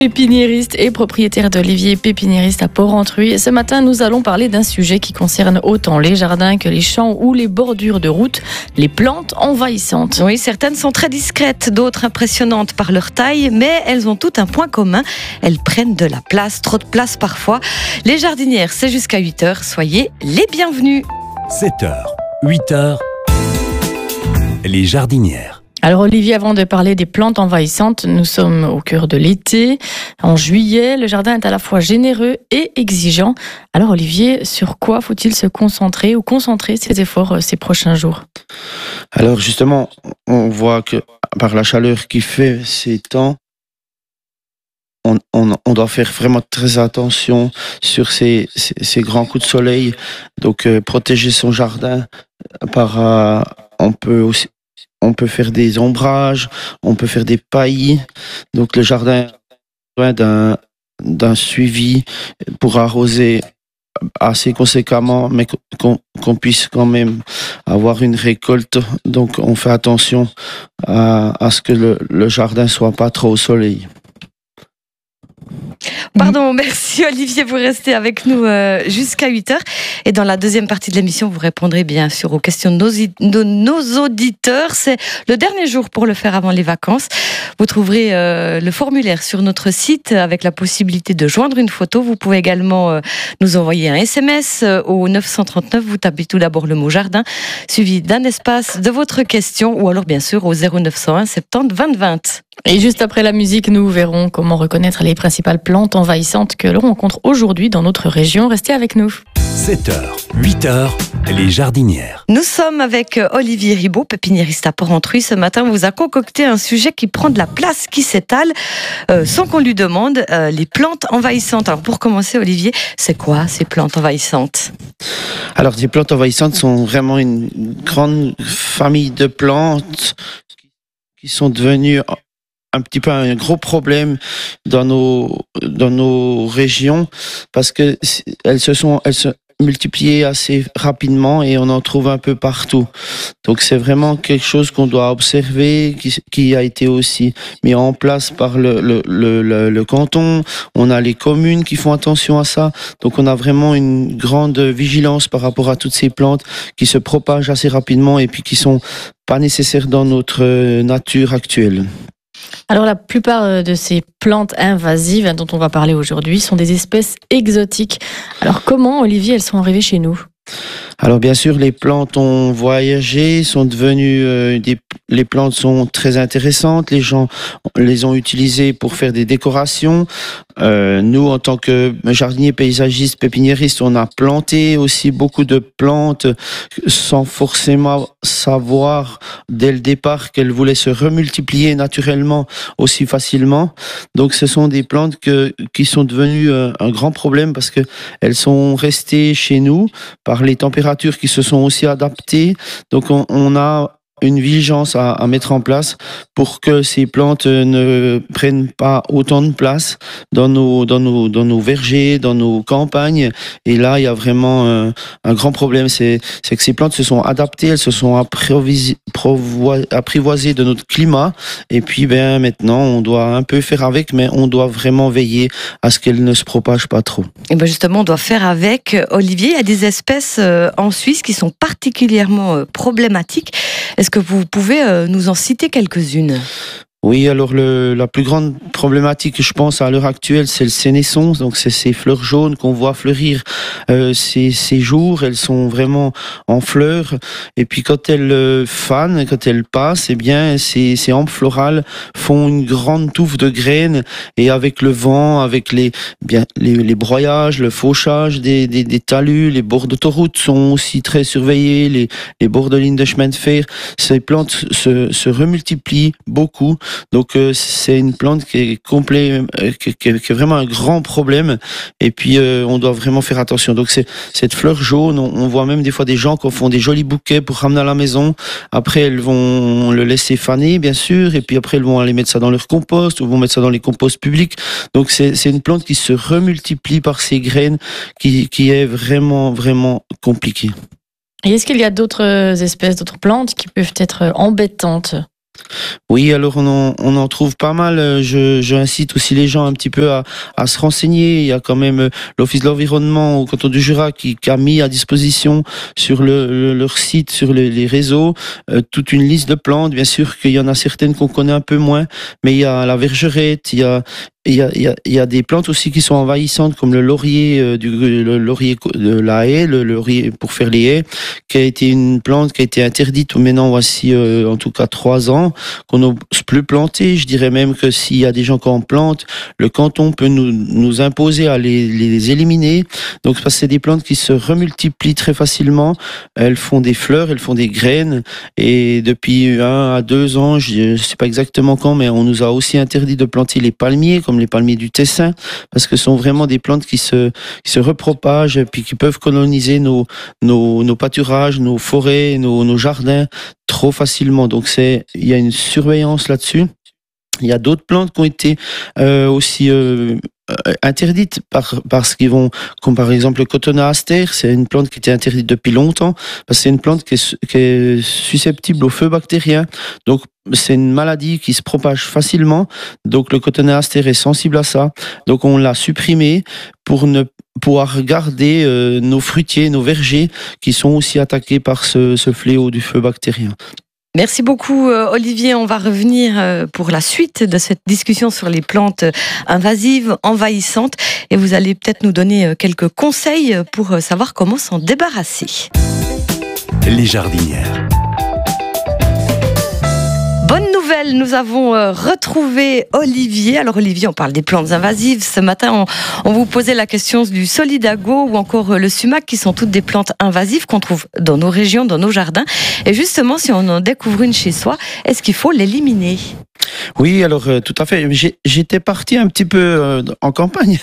Pépiniériste et propriétaire d'Olivier Pépiniériste à Porrentruy. Ce matin, nous allons parler d'un sujet qui concerne autant les jardins que les champs ou les bordures de route, les plantes envahissantes. Oui, certaines sont très discrètes, d'autres impressionnantes par leur taille, mais elles ont toutes un point commun. Elles prennent de la place, trop de place parfois. Les jardinières, c'est jusqu'à 8h. Soyez les bienvenus. 7h, 8h, les jardinières. Alors Olivier, avant de parler des plantes envahissantes, nous sommes au cœur de l'été. En juillet, le jardin est à la fois généreux et exigeant. Alors Olivier, sur quoi faut-il se concentrer ou concentrer ses efforts ces prochains jours? Alors justement, on voit que par la chaleur qu'il fait ces temps, on doit faire vraiment très attention sur ces grands coups de soleil. Donc protéger son jardin on peut faire des ombrages, on peut faire des paillis. Donc le jardin a besoin d'un suivi pour arroser assez conséquemment, mais qu'on puisse quand même avoir une récolte. Donc on fait attention à ce que le jardin soit pas trop au soleil. Pardon, merci Olivier, vous restez avec nous jusqu'à 8h. Et dans la deuxième partie de l'émission, vous répondrez bien sûr aux questions de nos auditeurs. C'est le dernier jour pour le faire avant les vacances. Vous trouverez le formulaire sur notre site avec la possibilité de joindre une photo. Vous pouvez également nous envoyer un SMS au 939. Vous tapez tout d'abord le mot jardin, suivi d'un espace de votre question, ou alors bien sûr au 0901 70 20 20. Et juste après la musique, nous verrons comment reconnaître les principales plantes envahissantes que l'on rencontre aujourd'hui dans notre région. Restez avec nous. 7h, 8h, les jardinières. Nous sommes avec Olivier Ribaud, pépiniériste à Porrentruy. Ce matin, on vous a concocté un sujet qui prend de la place, qui s'étale, sans qu'on lui demande, les plantes envahissantes. Alors pour commencer, Olivier, c'est quoi ces plantes envahissantes? Alors ces plantes envahissantes sont vraiment une grande famille de plantes qui sont devenues un petit peu un gros problème dans nos régions, parce que elles se multiplient assez rapidement et on en trouve un peu partout. Donc c'est vraiment quelque chose qu'on doit observer, qui a été aussi mis en place par le canton. On a les communes qui font attention à ça. Donc on a vraiment une grande vigilance par rapport à toutes ces plantes qui se propagent assez rapidement et puis qui sont pas nécessaires dans notre nature actuelle. Alors la plupart de ces plantes invasives dont on va parler aujourd'hui sont des espèces exotiques. Alors comment, Olivier, elles sont arrivées chez nous ? Alors bien sûr, les plantes ont voyagé, sont devenues les plantes sont très intéressantes. Les gens les ont utilisées pour faire des décorations. Nous, en tant que jardiniers, paysagistes, pépiniéristes, on a planté aussi beaucoup de plantes sans forcément savoir dès le départ qu'elles voulaient se remultiplier naturellement aussi facilement. Donc ce sont des plantes qui sont devenues un grand problème parce que elles sont restées chez nous par les températures qui se sont aussi adaptées. Donc on a une vigilance à mettre en place pour que ces plantes ne prennent pas autant de place dans nos vergers, dans nos campagnes. Et là, il y a vraiment un grand problème, c'est que ces plantes se sont adaptées, elles se sont apprivoisées de notre climat. Et puis, maintenant, on doit un peu faire avec, mais on doit vraiment veiller à ce qu'elles ne se propagent pas trop. Et justement, on doit faire avec. Olivier, il y a des espèces en Suisse qui sont particulièrement problématiques. Est-ce que vous pouvez nous en citer quelques-unes ? Oui, alors la plus grande problématique, je pense, à l'heure actuelle, c'est le sénescence. Donc, c'est ces fleurs jaunes qu'on voit fleurir ces jours. Elles sont vraiment en fleurs. Et puis, quand elles fanent, quand elles passent, ces hampes florales font une grande touffe de graines. Et avec le vent, avec les broyages, le fauchage des talus, les bords d'autoroute sont aussi très surveillés, les bords de lignes de chemin de fer. Ces plantes se remultiplient beaucoup. Donc c'est une plante qui est vraiment un grand problème, et puis on doit vraiment faire attention. Donc c'est cette fleur jaune, on voit même des fois des gens qui font des jolis bouquets pour ramener à la maison. Après elles vont le laisser faner bien sûr, et puis après elles vont aller mettre ça dans leur compost ou vont mettre ça dans les composts publics. Donc c'est une plante qui se remultiplie par ses graines, qui est vraiment vraiment compliquée. Et est-ce qu'il y a d'autres espèces, d'autres plantes qui peuvent être embêtantes ? Oui, alors on en trouve pas mal. Je incite aussi les gens un petit peu à se renseigner. Il y a quand même l'Office de l'environnement au canton du Jura qui a mis à disposition sur leur site, sur les réseaux, toute une liste de plantes. Bien sûr qu'il y en a certaines qu'on connaît un peu moins, mais il y a la vergerette, il y a des plantes aussi qui sont envahissantes comme le laurier, le laurier de la haie, le laurier pour faire les haies, qui a été une plante qui a été interdite maintenant voici en tout cas 3 ans, qu'on n'ose plus planter. Je dirais même que s'il y a des gens qui en plantent, le canton peut nous imposer à les éliminer. Donc parce que c'est des plantes qui se remultiplient très facilement. Elles font des fleurs, elles font des graines, et depuis 1 à 2 ans, je sais pas exactement quand, mais on nous a aussi interdit de planter les palmiers, comme les palmiers du Tessin, parce que ce sont vraiment des plantes qui se repropagent et puis qui peuvent coloniser nos pâturages, nos forêts, nos jardins trop facilement. Donc il y a une surveillance là-dessus. Il y a d'autres plantes qui ont été aussi interdites parce qu'ils vont, comme par exemple le cotonéaster, c'est une plante qui était interdite depuis longtemps parce que c'est une plante qui est susceptible au feu bactérien. Donc c'est une maladie qui se propage facilement. Donc le cotonéaster est sensible à ça. Donc on l'a supprimé pour ne pouvoir garder nos fruitiers, nos vergers qui sont aussi attaqués par ce fléau du feu bactérien. Merci beaucoup Olivier, on va revenir pour la suite de cette discussion sur les plantes invasives, envahissantes, et vous allez peut-être nous donner quelques conseils pour savoir comment s'en débarrasser. Les jardinières. Bonne nouvelle, nous avons retrouvé Olivier. Alors Olivier, on parle des plantes invasives. Ce matin, on vous posait la question du solidago ou encore le sumac, qui sont toutes des plantes invasives qu'on trouve dans nos régions, dans nos jardins. Et justement, si on en découvre une chez soi, est-ce qu'il faut l'éliminer ? Oui, alors tout à fait. J'étais parti un petit peu en campagne.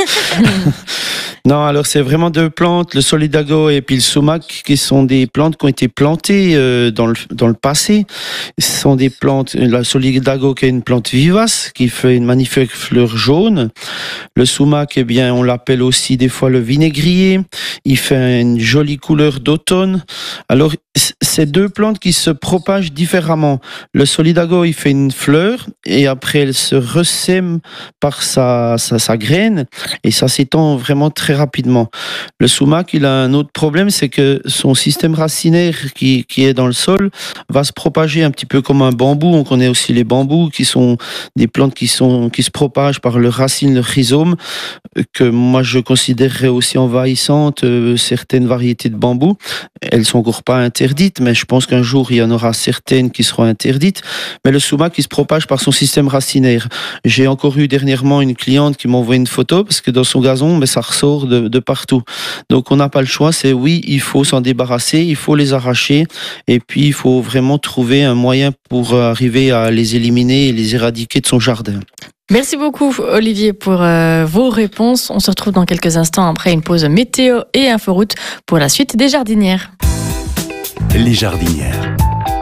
Non, alors c'est vraiment 2 plantes, le solidago et puis le sumac, qui sont des plantes qui ont été plantées dans le passé. Ce sont des plantes, la solidago qui est une plante vivace, qui fait une magnifique fleur jaune. Le sumac, eh bien, on l'appelle aussi des fois le vinaigrier. Il fait une jolie couleur d'automne. Alors, c'est 2 plantes qui se propagent différemment. Le solidago, il fait une fleur et après, elle se ressème par sa graine et ça s'étend vraiment très rapidement. Le sumac, il a un autre problème, c'est que son système racinaire qui est dans le sol va se propager un petit peu comme un bambou. On connaît aussi les bambous qui sont des plantes qui se propagent par leurs racines, leurs rhizomes, que moi je considérerais aussi envahissantes, certaines variétés de bambou. Elles sont encore pas interdites, mais je pense qu'un jour il y en aura certaines qui seront interdites. Mais le sumac, il se propage par son système racinaire. J'ai encore eu dernièrement une cliente qui m'a envoyé une photo parce que dans son gazon, mais ça ressort de partout. Donc on n'a pas le choix, c'est oui, il faut s'en débarrasser, il faut les arracher et puis il faut vraiment trouver un moyen pour arriver à les éliminer et les éradiquer de son jardin. Merci beaucoup Olivier pour vos réponses. On se retrouve dans quelques instants après une pause météo et inforoute pour la suite des jardinières. Les jardinières.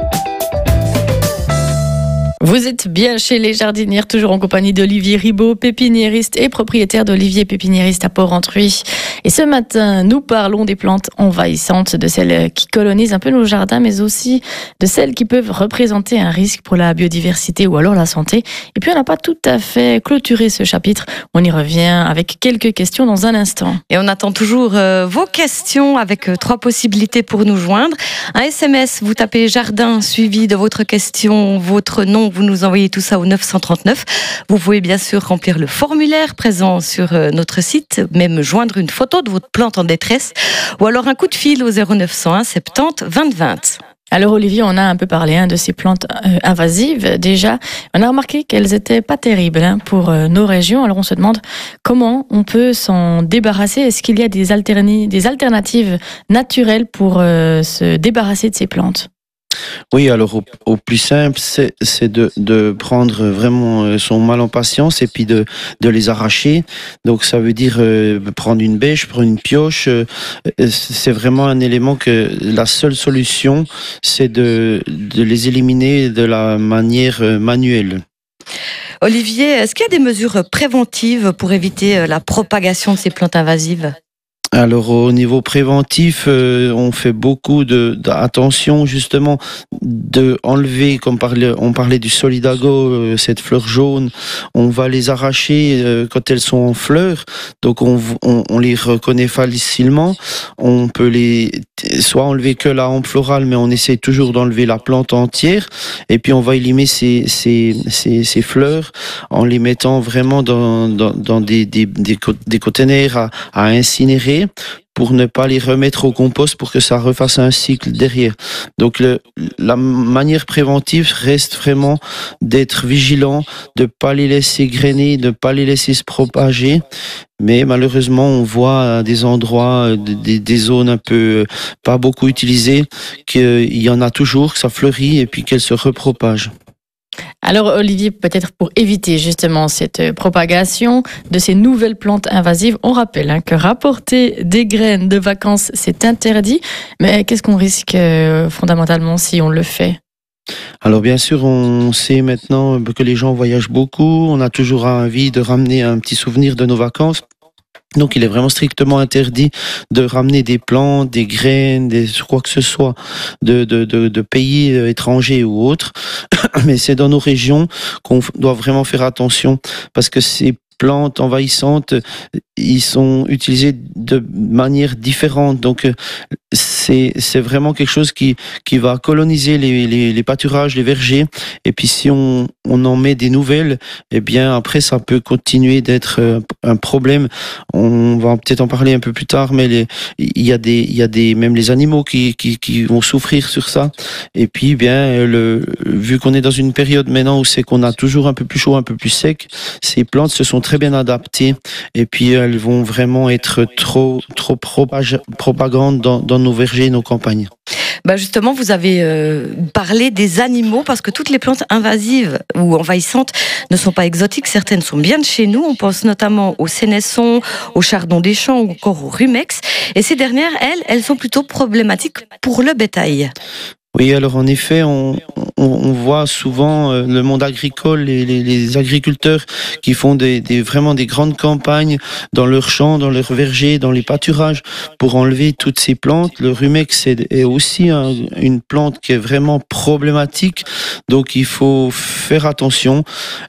Vous êtes bien chez les jardinières, toujours en compagnie d'Olivier Ribaud, pépiniériste et propriétaire d'Olivier Pépiniériste à Port-Rentruy. Et ce matin, nous parlons des plantes envahissantes, de celles qui colonisent un peu nos jardins, mais aussi de celles qui peuvent représenter un risque pour la biodiversité ou alors la santé. Et puis on n'a pas tout à fait clôturé ce chapitre. On y revient avec quelques questions dans un instant. Et on attend toujours vos questions avec 3 possibilités pour nous joindre. Un SMS, vous tapez jardin suivi de votre question, votre nom, vous nous envoyez tout ça au 939. Vous pouvez bien sûr remplir le formulaire présent sur notre site, même joindre une photo de votre plante en détresse ou alors un coup de fil au 0901 70 20 20. Alors Olivier, on a un peu parlé de ces plantes invasives déjà. On a remarqué qu'elles étaient pas terribles pour nos régions. Alors on se demande comment on peut s'en débarrasser. Est-ce qu'il y a des alternatives naturelles pour se débarrasser de ces plantes ? Oui, alors au plus simple, c'est de prendre vraiment son mal en patience et puis de les arracher. Donc ça veut dire prendre une bêche, prendre une pioche. C'est vraiment un élément que la seule solution, c'est de les éliminer de la manière manuelle. Olivier, est-ce qu'il y a des mesures préventives pour éviter la propagation de ces plantes invasives ? Alors au niveau préventif, on fait beaucoup d'attention justement de enlever, comme on parlait du solidago, cette fleur jaune, on va les arracher quand elles sont en fleurs, donc on les reconnaît facilement. On peut soit enlever que la hampe florale, mais on essaie toujours d'enlever la plante entière, et puis on va élimer ces fleurs en les mettant vraiment dans des containers à incinérer, pour ne pas les remettre au compost pour que ça refasse un cycle derrière. Donc la manière préventive reste vraiment d'être vigilant, de ne pas les laisser grainer, de ne pas les laisser se propager. Mais malheureusement, on voit à des endroits, des zones un peu pas beaucoup utilisées, qu'il y en a toujours, que ça fleurit et puis qu'elles se repropagent. Alors Olivier, peut-être pour éviter justement cette propagation de ces nouvelles plantes invasives, on rappelle que rapporter des graines de vacances, c'est interdit. Mais qu'est-ce qu'on risque fondamentalement si on le fait ? Alors bien sûr, on sait maintenant que les gens voyagent beaucoup, on a toujours envie de ramener un petit souvenir de nos vacances. Donc il est vraiment strictement interdit de ramener des plantes, des graines, quoi que ce soit de pays étrangers ou autres. Mais c'est dans nos régions qu'on doit vraiment faire attention, parce que ces plantes envahissantes, ils sont utilisés de manière différente. Donc c'est vraiment quelque chose qui va coloniser les pâturages, les vergers. Et puis si on en met des nouvelles, eh bien après ça peut continuer d'être un problème. On va peut-être en parler un peu plus tard, mais il y a même les animaux qui vont souffrir sur ça. Et puis bien vu qu'on est dans une période maintenant où c'est qu'on a toujours un peu plus chaud, un peu plus sec, ces plantes se sont très bien adaptées, et puis elles vont vraiment être trop propagandes dans nos vergers, nos campagnes. Bah justement, vous avez parlé des animaux, parce que toutes les plantes invasives ou envahissantes ne sont pas exotiques. Certaines sont bien de chez nous. On pense notamment au sénesson, au chardon des champs ou encore au rumex. Et ces dernières, elles sont plutôt problématiques pour le bétail. Oui, alors en effet, on voit souvent le monde agricole et les agriculteurs qui font vraiment des grandes campagnes dans leurs champs, dans leurs vergers, dans les pâturages, pour enlever toutes ces plantes. Le rumex est aussi une plante qui est vraiment problématique, donc il faut faire attention.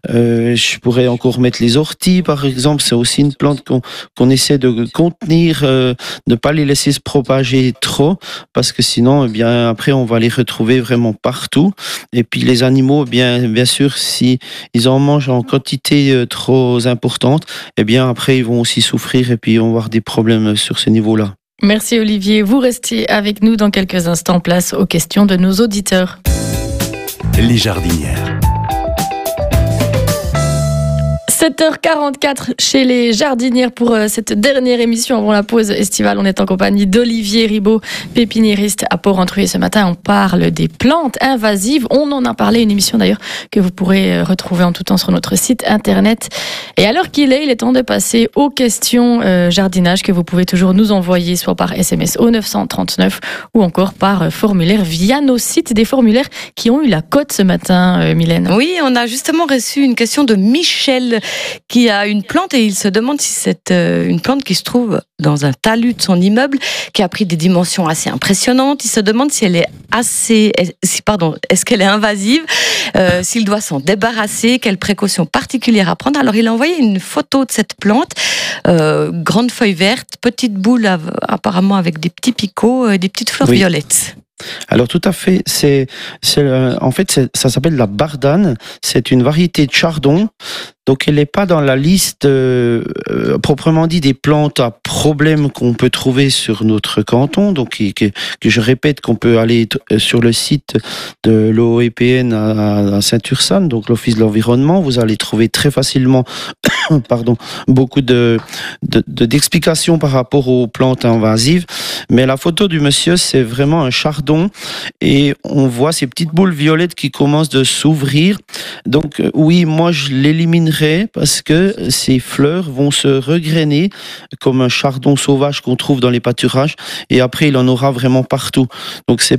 Je pourrais encore mettre les orties, par exemple. C'est aussi une plante qu'on essaie de contenir, ne pas les laisser se propager trop, parce que sinon, eh bien après, on va les retrouver vraiment partout. Et puis les animaux, bien sûr, si ils en mangent en quantité trop importante, eh bien après ils vont aussi souffrir, et puis on va avoir des problèmes sur ce niveau-là. Merci Olivier, vous restez avec nous dans quelques instants, place aux questions de nos auditeurs. Les jardinières. 7h44 chez les jardinières pour cette dernière émission avant la pause estivale. On est en compagnie d'Olivier Ribaud, pépiniériste à Port-Rentruy. Ce matin, on parle des plantes invasives. On en a parlé, une émission d'ailleurs que vous pourrez retrouver en tout temps sur notre site internet. Et à l'heure qu'il est, il est temps de passer aux questions jardinage que vous pouvez toujours nous envoyer, soit par SMS au 939 ou encore par formulaire via nos sites. Des formulaires qui ont eu la cote ce matin, Mylène. Oui, on a justement reçu une question de Michel, qui a une plante, et il se demande si c'est une plante qui se trouve dans un talus de son immeuble, qui a pris des dimensions assez impressionnantes. Il se demande si elle est est-ce qu'elle est invasive, s'il doit s'en débarrasser, quelles précautions particulières à prendre. Alors il a envoyé une photo de cette plante, grande feuille verte, petite boule apparemment avec des petits picots, des petites fleurs violettes. Alors tout à fait, en fait ça s'appelle la bardane, c'est une variété de chardon, donc elle n'est pas dans la liste proprement dit des plantes à problème qu'on peut trouver sur notre canton, donc que je répète qu'on peut aller sur le site de l'OEPN à Saint-Ursanne, donc l'Office de l'environnement, vous allez trouver très facilement beaucoup d'explications par rapport aux plantes invasives, mais la photo du monsieur c'est vraiment un chardon, et on voit ces petites boules violettes qui commencent de s'ouvrir. Donc oui, moi je l'éliminerai, parce que ces fleurs vont se regrainer comme un chardon sauvage qu'on trouve dans les pâturages, et après il en aura vraiment partout. Donc c'est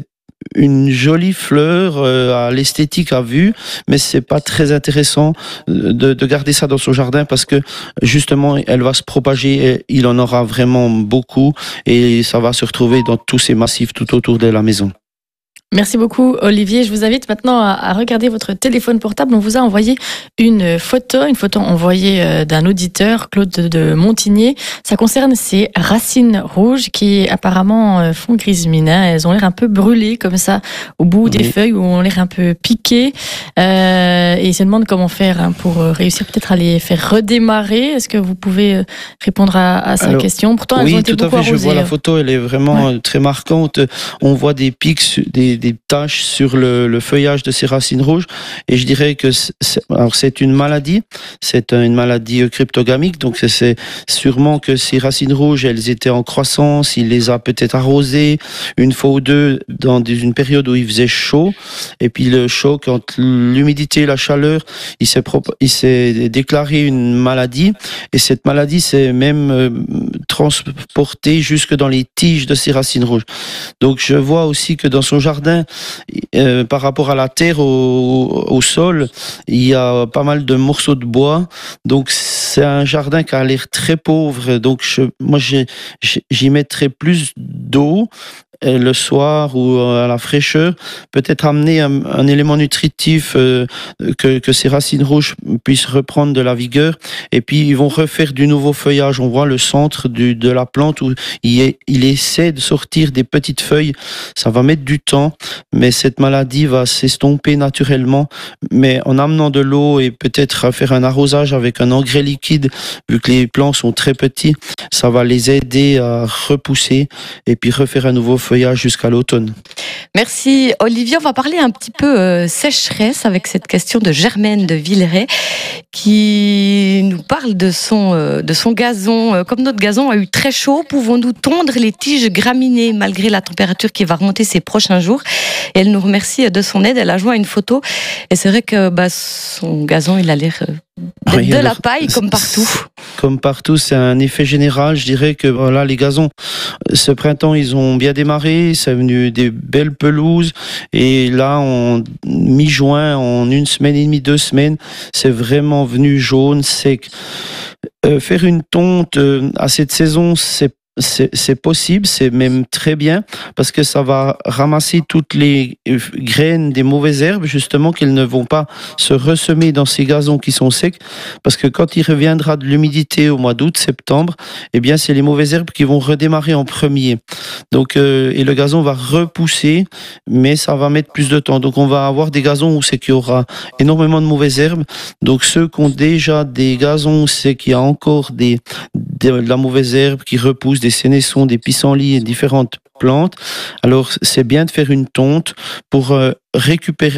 une jolie fleur à l'esthétique à vue, mais c'est pas très intéressant de garder ça dans son jardin parce que justement elle va se propager et il en aura vraiment beaucoup et ça va se retrouver dans tous ces massifs tout autour de la maison. Merci beaucoup Olivier. Je vous invite maintenant à regarder votre téléphone portable. On vous a envoyé une photo envoyée d'un auditeur, Claude de Montigné. Ça concerne ces racines rouges qui apparemment font grise mine. Elles ont l'air un peu brûlées comme ça au bout des feuilles ou ont l'air un peu piquées. Et il se demande comment faire pour réussir peut-être à les faire redémarrer. Est-ce que vous pouvez répondre à sa question? Pourtant, elles ont été beaucoup arrosées. Oui, tout à fait. Je vois la photo. Elle est vraiment très marquante. On voit des pics, des taches sur le feuillage de ces racines rouges et je dirais que c'est une maladie, cryptogamique, donc c'est sûrement que ces racines rouges elles étaient en croissance, il les a peut-être arrosées une fois ou deux dans une période où il faisait chaud et puis le chaud, quand l'humidité, la chaleur, il s'est déclaré une maladie et cette maladie s'est même transportée jusque dans les tiges de ces racines rouges. Donc je vois aussi que dans son jardin par rapport à la terre, au sol, il y a pas mal de morceaux de bois. Donc c'est un jardin qui a l'air très pauvre. Donc moi j'y mettrais plus d'eau le soir ou à la fraîcheur, peut-être amener un élément nutritif que ces racines rouges puissent reprendre de la vigueur et puis ils vont refaire du nouveau feuillage. On voit le centre de la plante où il essaie de sortir des petites feuilles. Ça va mettre du temps, mais cette maladie va s'estomper naturellement, mais en amenant de l'eau et peut-être faire un arrosage avec un engrais liquide, vu que les plants sont très petits, ça va les aider à repousser et puis refaire un nouveau feuillage jusqu'à l'automne. Merci Olivier. On va parler un petit peu sécheresse avec cette question de Germaine de Villeray qui nous parle de son gazon. Comme notre gazon a eu très chaud, pouvons-nous tondre les tiges graminées malgré la température qui va remonter ces prochains jours? Et elle nous remercie de son aide. Elle a joint une photo et c'est vrai que son gazon il a l'air de la paille comme partout. Comme partout, c'est un effet général. Je dirais que voilà, les gazons, ce printemps, ils ont bien démarré. C'est venu des belles pelouses. Et là, en mi-juin, en 1 semaine et demie, 2 semaines, c'est vraiment venu jaune, sec. Faire une tonte à cette saison, c'est possible, c'est même très bien parce que ça va ramasser toutes les graines des mauvaises herbes justement qu'elles ne vont pas se ressemer dans ces gazons qui sont secs parce que quand il reviendra de l'humidité au mois d'août, septembre, eh bien c'est les mauvaises herbes qui vont redémarrer en premier. Donc et le gazon va repousser mais ça va mettre plus de temps. Donc on va avoir des gazons où c'est qu'il y aura énormément de mauvaises herbes. Donc ceux qui ont déjà des gazons où c'est qu'il y a encore de la mauvaise herbe qui repousse, des sénessons, des pissenlits et différentes plantes. Alors, c'est bien de faire une tonte pour récupérer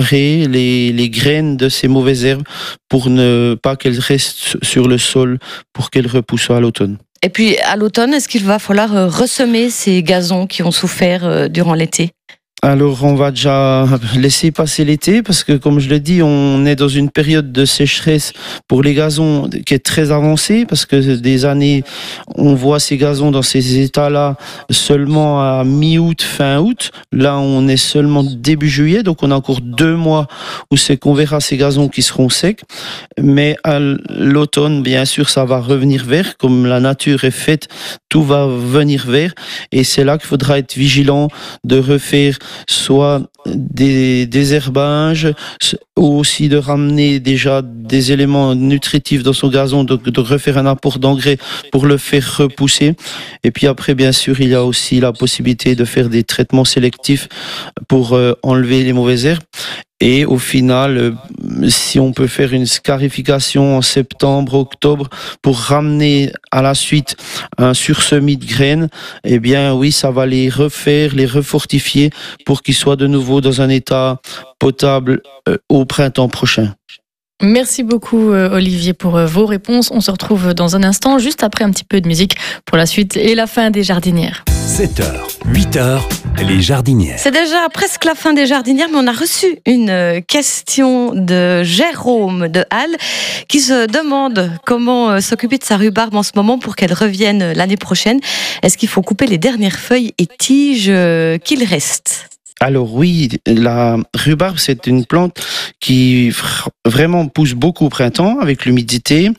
les graines de ces mauvaises herbes pour ne pas qu'elles restent sur le sol, pour qu'elles repoussent à l'automne. Et puis, à l'automne, est-ce qu'il va falloir ressemer ces gazons qui ont souffert durant l'été ? Alors, on va déjà laisser passer l'été parce que, comme je l'ai dit, on est dans une période de sécheresse pour les gazons qui est très avancée parce que des années, on voit ces gazons dans ces états-là seulement à mi-août, fin août. Là, on est seulement début juillet, donc on a encore 2 mois où c'est qu'on verra ces gazons qui seront secs. Mais à l'automne, bien sûr, ça va revenir vert. Comme la nature est faite, tout va venir vert. Et c'est là qu'il faudra être vigilant de refaire soit des désherbages ou aussi de ramener déjà des éléments nutritifs dans son gazon, de refaire un apport d'engrais pour le faire repousser. Et puis après, bien sûr, il y a aussi la possibilité de faire des traitements sélectifs pour enlever les mauvaises herbes. Et au final, si on peut faire une scarification en septembre, octobre, pour ramener à la suite un sursemis de graines, eh bien oui, ça va les refaire, les refortifier pour qu'ils soient de nouveau dans un état potable au printemps prochain. Merci beaucoup Olivier pour vos réponses. On se retrouve dans un instant, juste après un petit peu de musique pour la suite et la fin des jardinières. 7h, 8h, les jardinières. C'est déjà presque la fin des jardinières, mais on a reçu une question de Jérôme de Halle qui se demande comment s'occuper de sa rhubarbe en ce moment pour qu'elle revienne l'année prochaine. Est-ce qu'il faut couper les dernières feuilles et tiges qu'il reste ? Alors oui, la rhubarbe, c'est une plante qui vraiment pousse beaucoup au printemps avec l'humidité.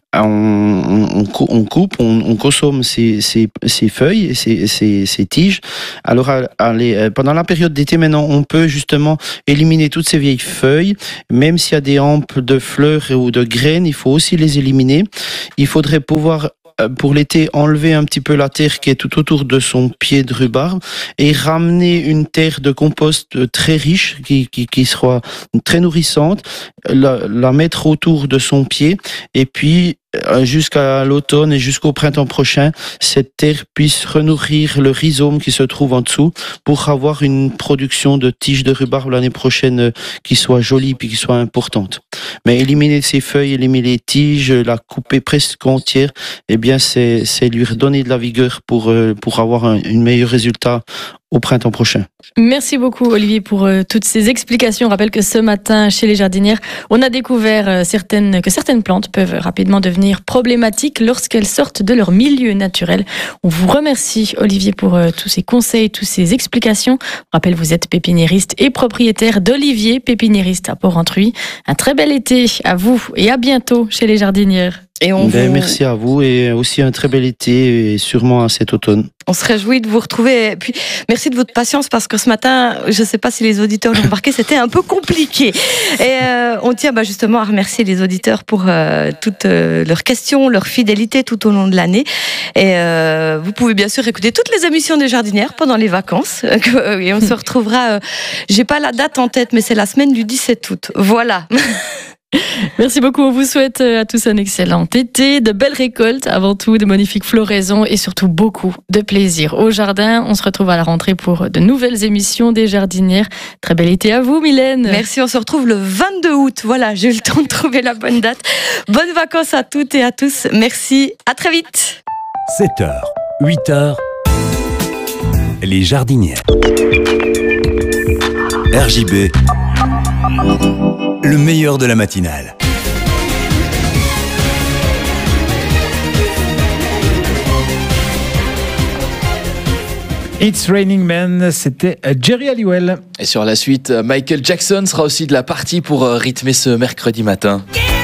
On coupe, on consomme ses feuilles et ses tiges. Alors pendant la période d'été maintenant, on peut justement éliminer toutes ces vieilles feuilles. Même s'il y a des hampes de fleurs ou de graines, il faut aussi les éliminer. Il faudrait pouvoir pour l'été, enlever un petit peu la terre qui est tout autour de son pied de rhubarbe et ramener une terre de compost très riche, qui sera très nourrissante, la mettre autour de son pied et puis jusqu'à l'automne et jusqu'au printemps prochain, cette terre puisse renourrir le rhizome qui se trouve en dessous pour avoir une production de tiges de rhubarbe l'année prochaine qui soit jolie puis qui soit importante. Mais éliminer ses feuilles, éliminer les tiges, la couper presque entière, eh bien c'est lui redonner de la vigueur pour avoir un meilleur résultat au printemps prochain. Merci beaucoup Olivier pour toutes ces explications. On rappelle que ce matin, chez les jardinières, on a découvert que certaines plantes peuvent rapidement devenir problématiques lorsqu'elles sortent de leur milieu naturel. On vous remercie Olivier pour tous ces conseils, toutes ces explications. On rappelle, vous êtes pépiniériste et propriétaire d'Olivier Pépiniériste à Port-Rentruy. Un très bel été à vous et à bientôt chez les jardinières. Et merci à vous et aussi un très bel été et sûrement à cet automne. On se réjouit de vous retrouver. Et puis, merci de votre patience parce que ce matin, je ne sais pas si les auditeurs l'ont remarqué, c'était un peu compliqué. Et on tient justement à remercier les auditeurs pour toutes leurs questions, leur fidélité tout au long de l'année. Et vous pouvez bien sûr écouter toutes les émissions des jardinières pendant les vacances. Et on se retrouvera, j'ai pas la date en tête, mais c'est la semaine du 17 août. Voilà. Merci beaucoup, on vous souhaite à tous un excellent été, de belles récoltes avant tout, de magnifiques floraisons et surtout beaucoup de plaisir au jardin. On se retrouve à la rentrée pour de nouvelles émissions des jardinières. Très bel été à vous Mylène. Merci, on se retrouve le 22 août. Voilà, j'ai eu le temps de trouver la bonne date. Bonnes vacances à toutes et à tous. Merci, à très vite. 7h, 8h, les jardinières. RJB, le meilleur de la matinale. It's Raining Men, c'était Jerry Halliwell. Et sur la suite, Michael Jackson sera aussi de la partie pour rythmer ce mercredi matin.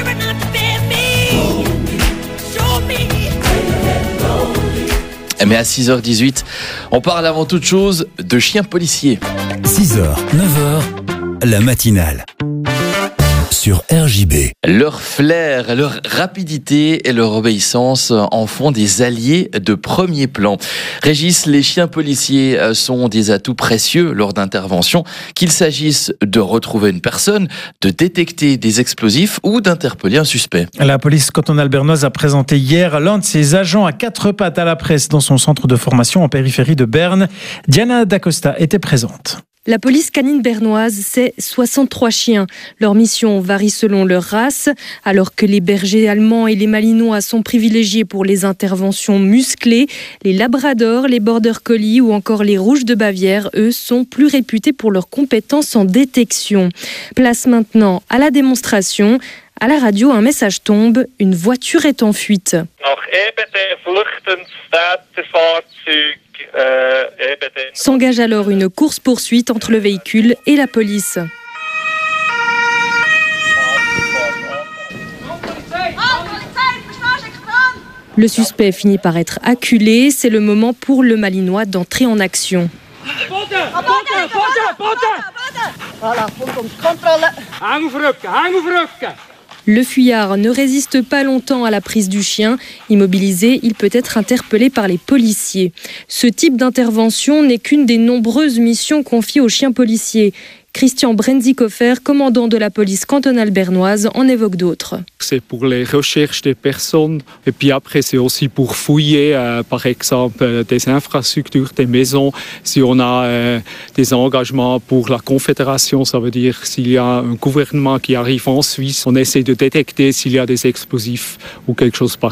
Mais à 6h18, on parle avant toute chose de chiens policiers. 6h, 9h, la matinale. Sur RJB. Leur flair, leur rapidité et leur obéissance en font des alliés de premier plan. Régis, les chiens policiers sont des atouts précieux lors d'interventions, qu'il s'agisse de retrouver une personne, de détecter des explosifs ou d'interpeller un suspect. La police cantonale bernoise a présenté hier l'un de ses agents à quatre pattes à la presse dans son centre de formation en périphérie de Berne. Diana Dacosta était présente. La police canine bernoise, c'est 63 chiens. Leur mission varie selon leur race, alors que les bergers allemands et les malinois sont privilégiés pour les interventions musclées. Les labradors, les border collies ou encore les rouges de Bavière, eux, sont plus réputés pour leurs compétences en détection. Place maintenant à la démonstration. À la radio, un message tombe, une voiture est en fuite. S'engage alors une course-poursuite entre le véhicule et la police. Le suspect finit par être acculé. C'est le moment pour le Malinois d'entrer en action. Le fuyard ne résiste pas longtemps à la prise du chien. Immobilisé, il peut être interpellé par les policiers. Ce type d'intervention n'est qu'une des nombreuses missions confiées aux chiens policiers. Christian Brenzikofer, commandant de la police cantonale bernoise, en évoque d'autres. C'est pour les recherches des personnes et puis après c'est aussi pour fouiller par exemple des infrastructures, des maisons. Si on a des engagements pour la Confédération, ça veut dire s'il y a un gouvernement qui arrive en Suisse, on essaie de détecter s'il y a des explosifs ou quelque chose pareil.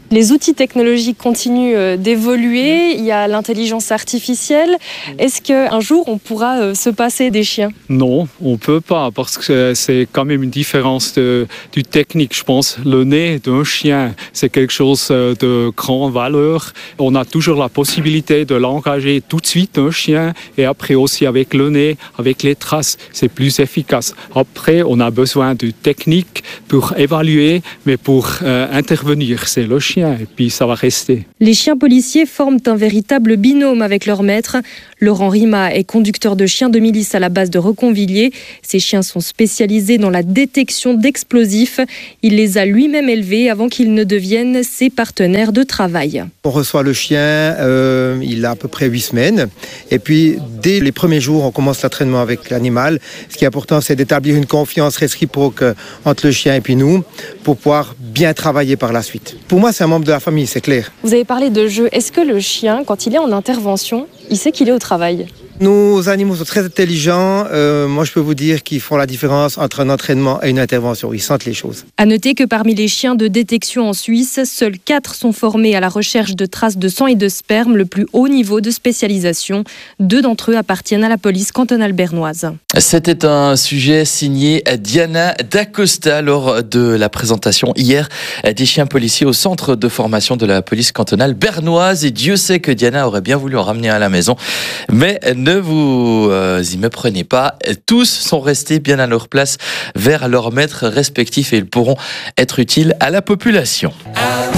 Les outils technologiques continuent d'évoluer, il y a l'intelligence artificielle. Est-ce qu'un jour on pourra se passer des chiens? Non, on ne peut pas parce que c'est quand même une différence du technique. Je pense le nez d'un chien, c'est quelque chose de grande valeur. On a toujours la possibilité de l'engager tout de suite un chien et après aussi avec le nez, avec les traces, c'est plus efficace. Après, on a besoin de technique pour évaluer, mais pour intervenir, c'est le chien et puis ça va rester. Les chiens policiers forment un véritable binôme avec leur maître. Laurent Rima est conducteur de chiens de milice à la base de Reconvilliers. Ces chiens sont spécialisés dans la détection d'explosifs. Il les a lui-même élevés avant qu'ils ne deviennent ses partenaires de travail. On reçoit le chien, il a à peu près 8 semaines. Et puis, dès les premiers jours, on commence l'entraînement avec l'animal. Ce qui est important, c'est d'établir une confiance réciproque entre le chien et puis nous, pour pouvoir bien travailler par la suite. Pour moi, c'est un membre de la famille, c'est clair. Vous avez parlé de jeu. Est-ce que le chien, quand il est en intervention, il sait qu'il est au travail? Nos animaux sont très intelligents. Moi, je peux vous dire qu'ils font la différence entre un entraînement et une intervention. Ils sentent les choses. À noter que parmi les chiens de détection en Suisse, seuls 4 sont formés à la recherche de traces de sang et de sperme, le plus haut niveau de spécialisation. 2 d'entre eux appartiennent à la police cantonale bernoise. C'était un sujet signé Diana Dacosta lors de la présentation hier des chiens policiers au centre de formation de la police cantonale bernoise. Et Dieu sait que Diana aurait bien voulu en ramener à la maison. Mais ne vous y méprenez pas. Tous sont restés bien à leur place vers leurs maîtres respectifs et ils pourront être utiles à la population.